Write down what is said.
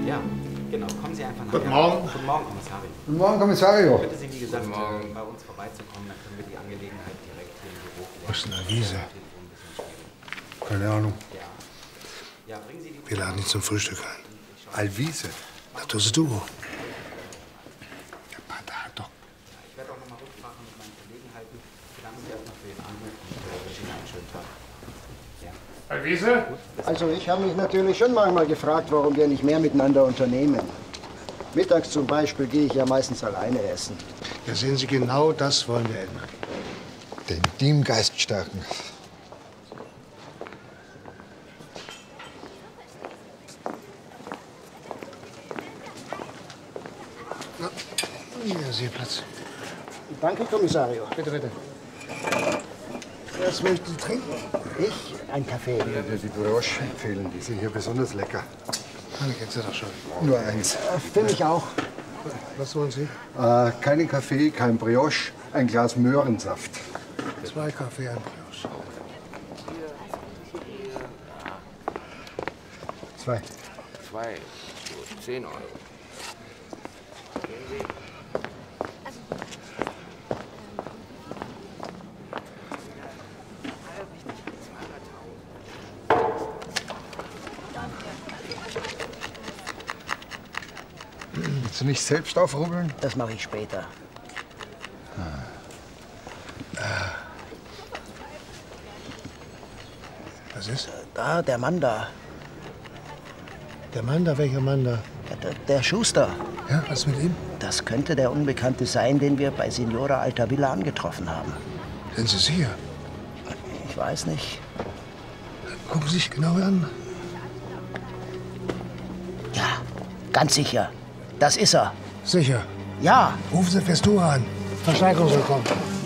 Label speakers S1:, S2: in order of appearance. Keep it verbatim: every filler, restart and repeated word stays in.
S1: Ja, genau. Kommen Sie einfach nach.
S2: Guten Morgen.
S1: Guten Morgen, Kommissarin.
S3: Guten Morgen, Kommissario.
S1: Ich bitte Sie, wie gesagt, bei uns vorbeizukommen, dann können wir die Angelegenheit direkt hier im Büro klären.
S2: Wo ist denn Alvise?
S3: Keine Ahnung.
S1: Ja. Ja, bringen Sie die...
S2: Wir laden ihn zum Frühstück ein.
S3: Alvise?
S2: Na, das ist du.
S3: Der Pater hat doch...
S1: Ich werde auch noch mal Rücksprache mit meinen Kollegen halten. Ich bedanke mich erstmal für Ihren Anruf und wünsche Ihnen einen schönen Tag. Ja.
S2: Alvise?
S4: Also ich habe mich natürlich schon manchmal gefragt, warum wir nicht mehr miteinander unternehmen. Mittags zum Beispiel gehe ich ja meistens alleine essen.
S2: Ja, sehen Sie, genau das wollen wir ändern.
S3: Den Teamgeist stärken.
S2: Na, hier, Sitzplatz.
S4: Danke, Kommissario.
S2: Bitte, bitte. Was möchten Sie trinken?
S4: Ich? Ein Kaffee.
S3: Ich würde die Brioche empfehlen. Die sind hier besonders lecker.
S2: Ah, die kennst du doch schon.
S3: Nur eins.
S4: Äh, Für mich auch.
S2: Was wollen Sie?
S3: Äh, keinen Kaffee, kein Brioche, ein Glas Möhrensaft.
S2: Zwei Kaffee, ein Brioche.
S3: Zwei.
S5: Zwei. Gut, zehn Euro.
S3: Willst du nicht selbst aufrubbeln?
S4: Das mache ich später.
S2: Was ist?
S4: Da, der Mann da.
S2: Der Mann da? Welcher Mann da?
S4: Der, der Schuster.
S2: Ja, was mit ihm?
S4: Das könnte der Unbekannte sein, den wir bei Signora Altavilla angetroffen haben.
S2: Sind Sie sicher?
S4: Ich weiß nicht.
S2: Gucken Sie sich genau an.
S4: Ja, ganz sicher. Das ist er.
S2: Sicher.
S4: Ja.
S2: Rufen Sie Festura an. Verstärkung soll kommen.